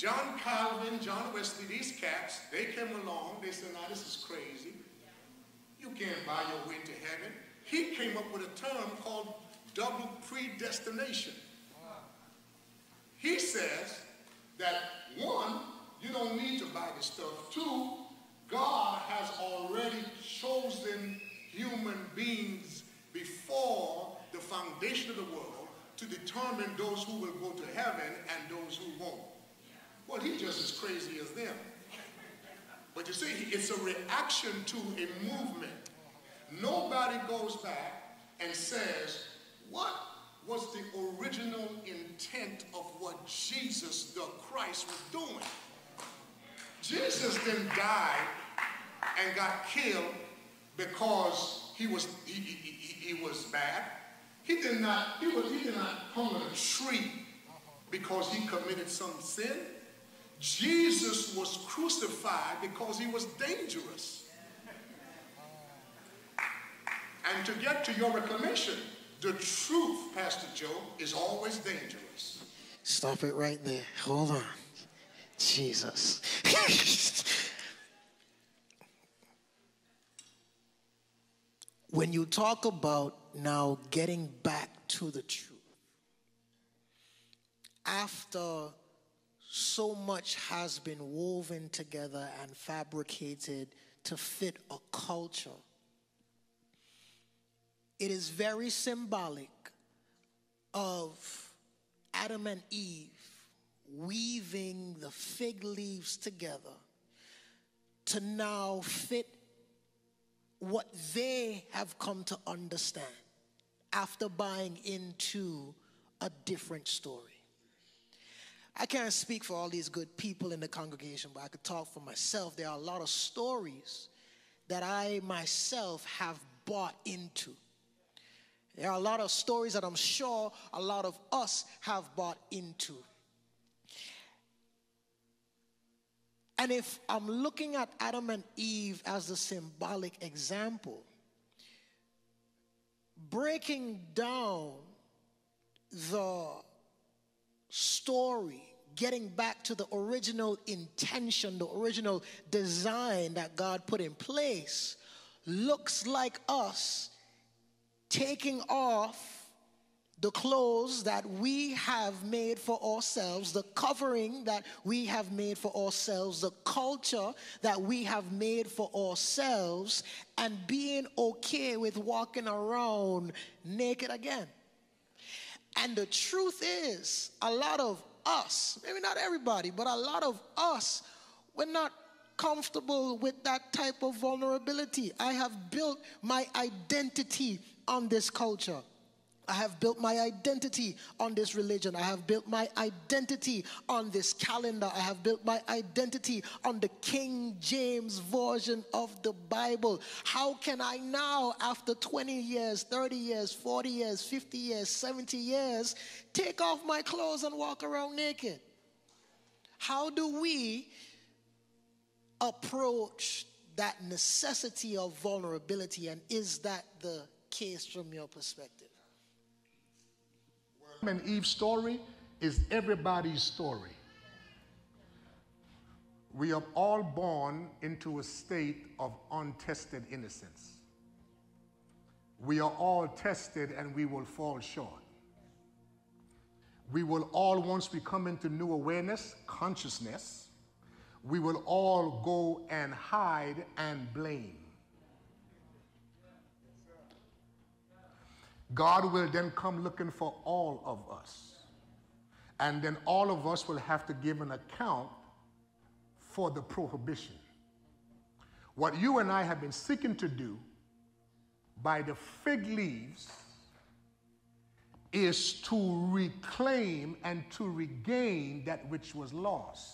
John Calvin, John Wesley, these cats, they came along. They said, now this is crazy. You can't buy your way to heaven. He came up with a term called double predestination. He says that one, you don't need to buy this stuff. Two, God has already chosen human beings before the foundation of the world to determine those who will go to heaven and those who won't. Well, he's just as crazy as them. But you see, it's a reaction to a movement. Nobody goes back and says, what was the original intent of what Jesus the Christ was doing? Jesus didn't die and got killed because he was bad. He did not hung on a tree because he committed some sin. Jesus was crucified because he was dangerous. And to get to your reclamation, the truth, Pastor Joe, is always dangerous. Stop it right there. Hold on. Jesus. When you talk about now getting back to the truth, after so much has been woven together and fabricated to fit a culture, it is very symbolic of Adam and Eve weaving the fig leaves together to now fit what they have come to understand after buying into a different story. I can't speak for all these good people in the congregation, but I could talk for myself. There are a lot of stories that I myself have bought into. There are a lot of stories that I'm sure a lot of us have bought into. And if I'm looking at Adam and Eve as the symbolic example, breaking down the story, getting back to the original intention, the original design that God put in place, looks like us taking off the clothes that we have made for ourselves, the covering that we have made for ourselves, the culture that we have made for ourselves, and being okay with walking around naked again. And the truth is, a lot of us, maybe not everybody, but a lot of us, we're not comfortable with that type of vulnerability. I have built my identity on this culture. I have built my identity on this religion. I have built my identity on this calendar. I have built my identity on the King James version of the Bible. How can I now, after 20 years, 30 years, 40 years, 50 years, 70 years, take off my clothes and walk around naked? How do we approach that necessity of vulnerability, and is that the case from your perspective? Adam and Eve's story is everybody's story. We are all born into a state of untested innocence. We are all tested and we will fall short. We will all, once we come into new awareness, consciousness, we will all go and hide and blame. God will then come looking for all of us. And then all of us will have to give an account for the prohibition. What you and I have been seeking to do by the fig leaves is to reclaim and to regain that which was lost.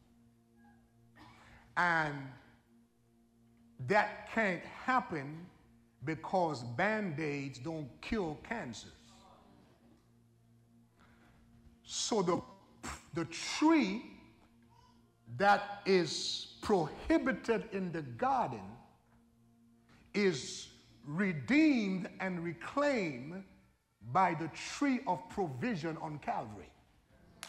And that can't happen because Band-Aids don't cure cancers. So the tree that is prohibited in the garden is redeemed and reclaimed by the tree of provision on Calvary.